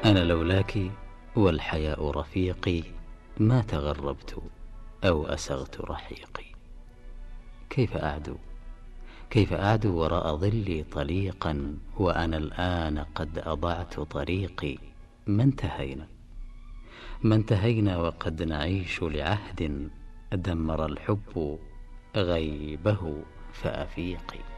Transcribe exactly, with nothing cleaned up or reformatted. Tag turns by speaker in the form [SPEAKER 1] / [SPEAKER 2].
[SPEAKER 1] أنا لولاك والحياء رفيقي ما تغربت أو أسغت رحيقي. كيف أعدو كيف أعدو وراء ظلي طليقا وأنا الآن قد أضعت طريقي. ما انتهينا ما انتهينا وقد نعيش لعهد دمر الحب غيبه فأفيقي.